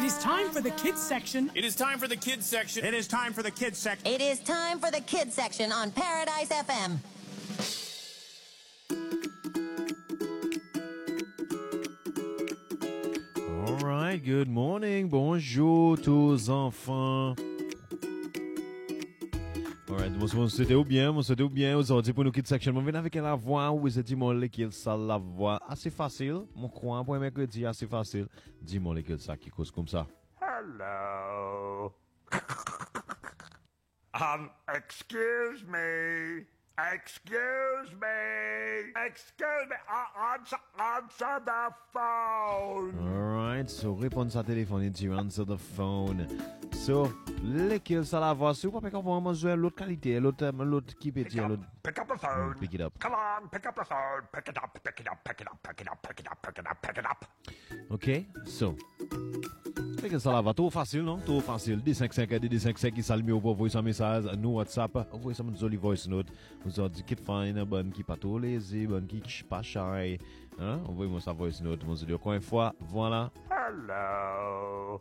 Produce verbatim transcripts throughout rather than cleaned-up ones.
is time for the kids section. It is time for the kids section. It is time for the kids section. It is time for the kids section on Paradise F M. All right, good morning. Bonjour tous enfants. All right, mon c'était ou bien, mon c'était ou bien aujourd'hui pour nous kids section. On vient avec la voix où c'est dis-moi lesquels ça la voix assez facile. Mon coin pour mercredi assez facile. Dis-moi lesquels ça qui cause comme ça. Hello. um, excuse me. Excuse me. Excuse me. Uh, answer, answer the phone. Alright, so réponse à téléphone et answer the phone. So, lesquels ça la voix, si vous pouvez comprendre, jouer l'autre qualité, l'autre, l'autre qui peut dire l'autre. Pick up the phone. Pick it up. Come on, pick up the phone. Pick it up, pick it up, pick it up, pick it up, pick it up, pick it up, pick it up. Ok, so. Lesquels ça la va, tout facile, non? Tout facile. D cinq cinq, D cinq cinq, qui s'allume pour envoyer un message, nous WhatsApp, envoyer une jolie voice note. Vous avez dit qu'il fine, bonne qui pas trop lazy, bonne qui pas shy. Hein? Envoyez-moi sa voice note, mon Dieu. Encore une fois, voilà. Hello.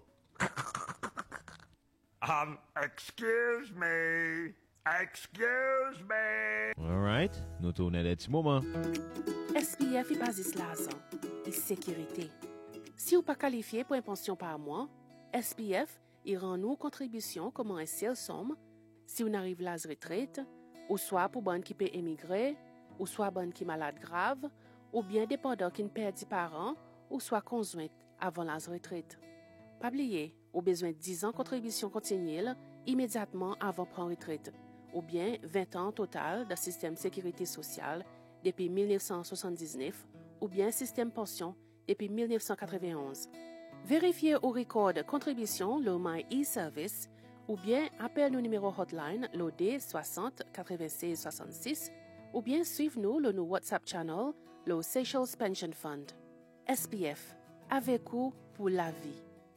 um, excuse me. Excuse me. Alright, nous tournons des petits moments. S P F est basé sur l'argent et sécurité. Si vous pas qualifié pour une pension par mois, S P F il rend nous contribution comme un seul somme si on arrive à la retraite, ou soit pour bonne qui peut émigrer, ou soit bonne qui malade grave, ou bien dépendant qui ne perd des parents, ou soit conjointe avant la retraite. Pas oublier, au besoin de dix ans de contribution continue immédiatement avant prendre retraite, ou bien vingt ans total de système sécurité sociale depuis mille neuf cent soixante-dix-neuf, ou bien système pension depuis mille neuf cent quatre-vingt-onze. Vérifiez au record de contribution le My e-Service ou bien appelle le numéro hotline le D soixante quatre-vingt-seize soixante-six ou bien suivez-nous le nous WhatsApp channel le Seychelles Pension Fund. S P F, avec vous pour la vie.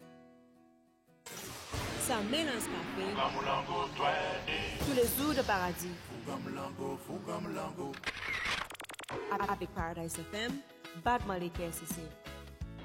Ça mélange café. Tous les jours de paradis. Avec Paradise F M, Bad Malik S C C.